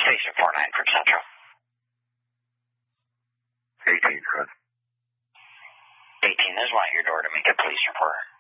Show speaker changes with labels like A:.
A: Station 49 from Central.
B: 18, Fred.
A: 18 is one at your door to make a police report.